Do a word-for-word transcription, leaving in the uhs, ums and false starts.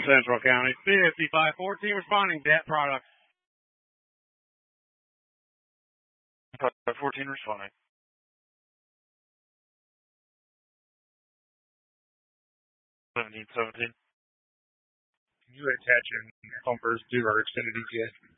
Central County, fifty-five fourteen responding, debt products. fourteen responding. seventeen seventeen. Can you attach in bumpers to our extended E T A?